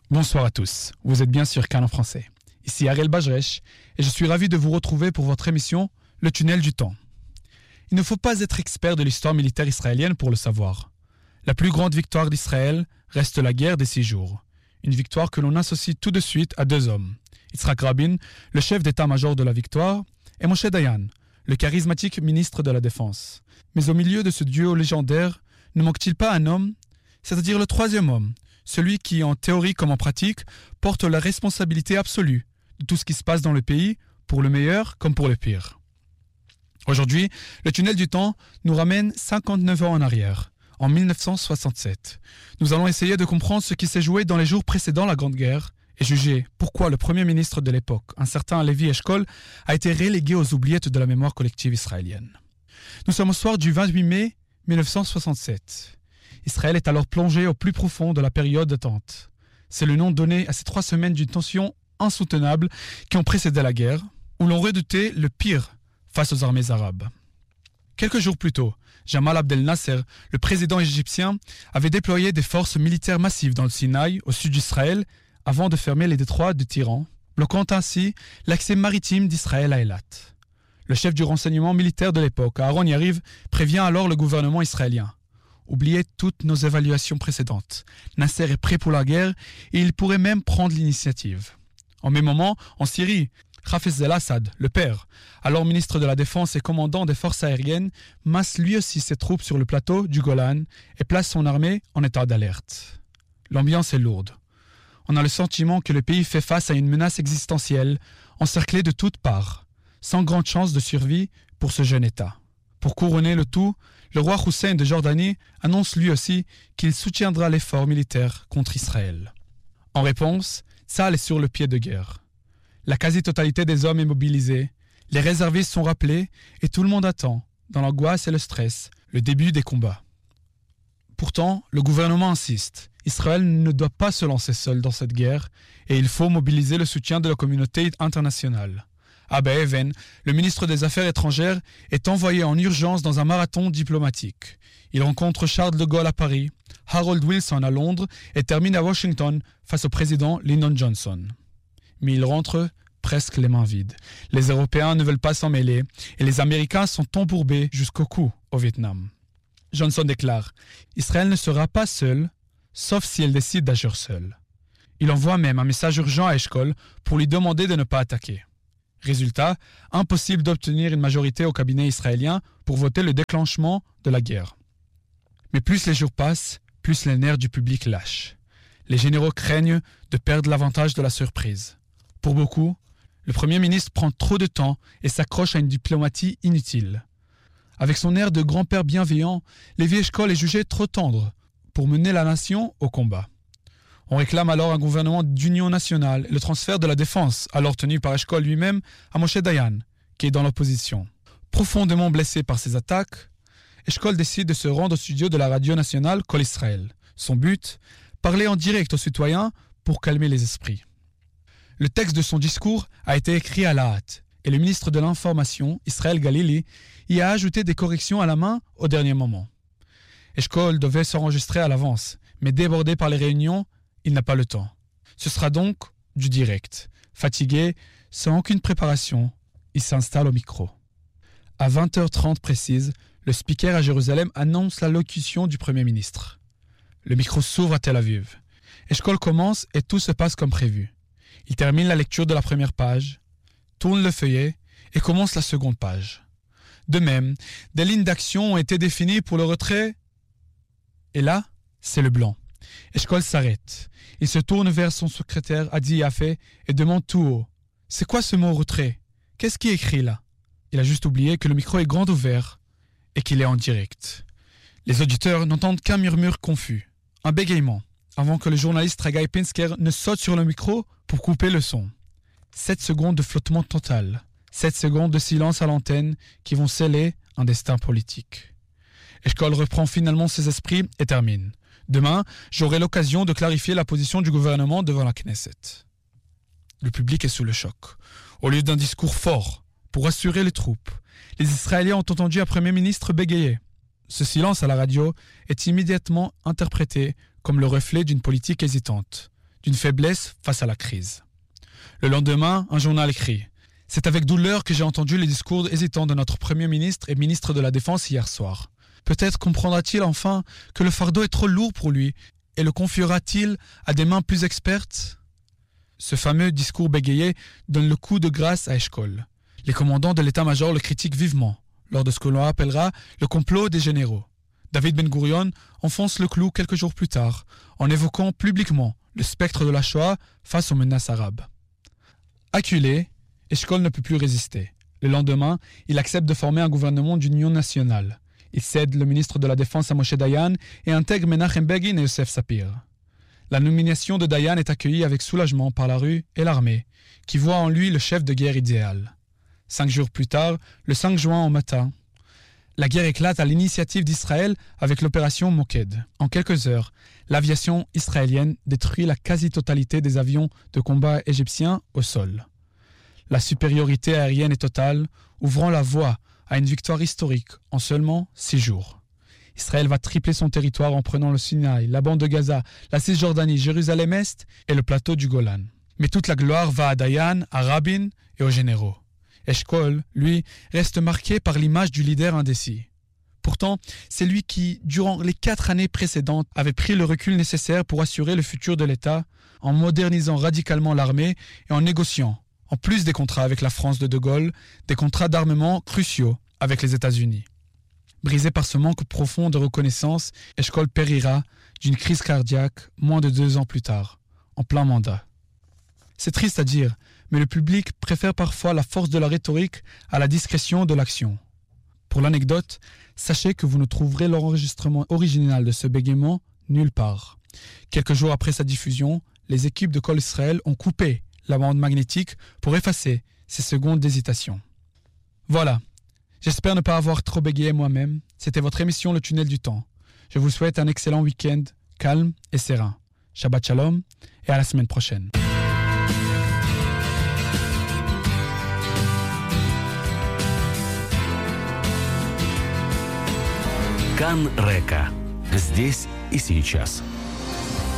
Bonsoir à tous, vous êtes bien sur Cannes en français. Ici Ariel Bajresh et je suis ravi de vous retrouver pour votre émission Le tunnel du temps. Il ne faut pas être expert de l'histoire militaire israélienne pour le savoir. La plus grande victoire d'Israël reste la guerre des 6 jours. Une victoire que l'on associe tout de suite à 2 hommes. Yitzhak Rabin, le chef d'état-major de la victoire, et Moshe Dayan, le charismatique ministre de la Défense. Mais au milieu de ce duo légendaire, ne manque-t-il pas un homme, c'est-à-dire le 3e homme, celui qui, en théorie comme en pratique, porte la responsabilité absolue de tout ce qui se passe dans le pays, pour le meilleur comme pour le pire. Aujourd'hui, le tunnel du temps nous ramène 59 ans en arrière, en 1967. Nous allons essayer de comprendre ce qui s'est joué dans les jours précédant la Grande Guerre et juger pourquoi le premier ministre de l'époque, un certain Levi Eshkol, a été relégué aux oubliettes de la mémoire collective israélienne. Nous sommes au soir du 28 mai 1967. Israël est alors plongé au plus profond de la période d'attente. C'est le nom donné à ces 3 semaines d'une tension insoutenable qui ont précédé la guerre, où l'on redoutait le pire face aux armées arabes. Quelques jours plus tôt, Jamal Abdel Nasser, le président égyptien, avait déployé des forces militaires massives dans le Sinaï, au sud d'Israël, avant de fermer les détroits de Tiran, bloquant ainsi l'accès maritime d'Israël à Eilat. Le chef du renseignement militaire de l'époque, Aaron Yariv, prévient alors le gouvernement israélien. Oubliez toutes nos évaluations précédentes. Nasser est prêt pour la guerre et il pourrait même prendre l'initiative. En même moment, en Syrie, Hafez el-Assad, le père, alors ministre de la Défense et commandant des forces aériennes, masse lui aussi ses troupes sur le plateau du Golan et place son armée en état d'alerte. L'ambiance est lourde. On a le sentiment que le pays fait face à une menace existentielle, encerclé de toutes parts, sans grande chance de survie pour ce jeune État. Pour couronner le tout, le roi Hussein de Jordanie annonce lui aussi qu'il soutiendra l'effort militaire contre Israël. En réponse, Tsahal est sur le pied de guerre. La quasi-totalité des hommes est mobilisée, les réservistes sont rappelés et tout le monde attend, dans l'angoisse et le stress, le début des combats. Pourtant, le gouvernement insiste. Israël ne doit pas se lancer seul dans cette guerre et il faut mobiliser le soutien de la communauté internationale. Abba Even, le ministre des Affaires étrangères, est envoyé en urgence dans un marathon diplomatique. Il rencontre Charles de Gaulle à Paris, Harold Wilson à Londres et termine à Washington face au président Lyndon Johnson. Mais il rentre presque les mains vides. Les Européens ne veulent pas s'en mêler et les Américains sont embourbés jusqu'au cou au Vietnam. Johnson déclare « Israël ne sera pas seul, sauf si elle décide d'agir seule ». Il envoie même un message urgent à Eshkol pour lui demander de ne pas attaquer. Résultat, impossible d'obtenir une majorité au cabinet israélien pour voter le déclenchement de la guerre. Mais plus les jours passent, plus les nerfs du public lâchent. Les généraux craignent de perdre l'avantage de la surprise. Pour beaucoup, le Premier ministre prend trop de temps et s'accroche à une diplomatie inutile. Avec son air de grand-père bienveillant, Levi Eshkol est jugé trop tendre pour mener la nation au combat. On réclame alors un gouvernement d'union nationale et le transfert de la défense, alors tenu par Eshkol lui-même, à Moshe Dayan, qui est dans l'opposition. Profondément blessé par ces attaques, Eshkol décide de se rendre au studio de la radio nationale Kol Israël. Son but, parler en direct aux citoyens pour calmer les esprits. Le texte de son discours a été écrit à la hâte et le ministre de l'Information, Israël Galili, y a ajouté des corrections à la main au dernier moment. Eshkol devait s'enregistrer à l'avance, mais débordé par les réunions, il n'a pas le temps. Ce sera donc du direct. Fatigué, sans aucune préparation, il s'installe au micro. À 20h30 précise, le speaker à Jérusalem annonce l'allocution du Premier ministre. Le micro s'ouvre à Tel Aviv. Eshkol commence et tout se passe comme prévu. Il termine la lecture de la première page, tourne le feuillet et commence la seconde page. De même, des lignes d'action ont été définies pour le retrait. Et là, c'est le blanc. Eshkol s'arrête. Il se tourne vers son secrétaire Adi Yafé et demande tout haut « C'est quoi ce mot retrait ? Qu'est-ce qui est écrit là ?» Il a juste oublié que le micro est grand ouvert et qu'il est en direct. Les auditeurs n'entendent qu'un murmure confus, un bégaiement, avant que le journaliste Ragai Pinsker ne saute sur le micro pour couper le son. 7 secondes de flottement total, 7 secondes de silence à l'antenne qui vont sceller un destin politique. Eshkol reprend finalement ses esprits et termine. Demain, j'aurai l'occasion de clarifier la position du gouvernement devant la Knesset. Le public est sous le choc. Au lieu d'un discours fort pour rassurer les troupes, les Israéliens ont entendu un Premier ministre bégayer. Ce silence à la radio est immédiatement interprété comme le reflet d'une politique hésitante, d'une faiblesse face à la crise. Le lendemain, un journal écrit « C'est avec douleur que j'ai entendu les discours hésitants de notre Premier ministre et ministre de la Défense hier soir. Peut-être comprendra-t-il enfin que le fardeau est trop lourd pour lui et le confiera-t-il à des mains plus expertes ?» Ce fameux discours bégayé donne le coup de grâce à Eshkol. Les commandants de l'état-major le critiquent vivement, lors de ce que l'on appellera le complot des généraux. David Ben Gourion enfonce le clou quelques jours plus tard, en évoquant publiquement le spectre de la Shoah face aux menaces arabes. Acculé, Eshkol ne peut plus résister. Le lendemain, il accepte de former un gouvernement d'union nationale. Il cède le ministre de la Défense à Moshe Dayan et intègre Menachem Begin et Yosef Sapir. La nomination de Dayan est accueillie avec soulagement par la rue et l'armée, qui voient en lui le chef de guerre idéal. 5 jours plus tard, le 5 juin au matin, la guerre éclate à l'initiative d'Israël avec l'opération Moked. En quelques heures, l'aviation israélienne détruit la quasi-totalité des avions de combat égyptiens au sol. La supériorité aérienne est totale, ouvrant la voie à une victoire historique en seulement 6 jours. Israël va tripler son territoire en prenant le Sinaï, la bande de Gaza, la Cisjordanie, Jérusalem-Est et le plateau du Golan. Mais toute la gloire va à Dayan, à Rabin et aux généraux. Eshkol, lui, reste marqué par l'image du leader indécis. Pourtant, c'est lui qui, durant les 4 années précédentes, avait pris le recul nécessaire pour assurer le futur de l'État, en modernisant radicalement l'armée et en négociant, en plus des contrats avec la France de Gaulle, des contrats d'armement cruciaux avec les États-Unis. Brisé par ce manque profond de reconnaissance, Eshkol périra d'une crise cardiaque moins de 2 ans plus tard, en plein mandat. C'est triste à dire, mais le public préfère parfois la force de la rhétorique à la discrétion de l'action. Pour l'anecdote, sachez que vous ne trouverez l'enregistrement original de ce bégaiement nulle part. Quelques jours après sa diffusion, les équipes de Kol Israël ont coupé la bande magnétique pour effacer ces secondes d'hésitation. Voilà, j'espère ne pas avoir trop bégayé moi-même. C'était votre émission Le Tunnel du Temps. Je vous souhaite un excellent week-end, calme et serein. Shabbat Shalom et à la semaine prochaine. Кан Река. Здесь и сейчас.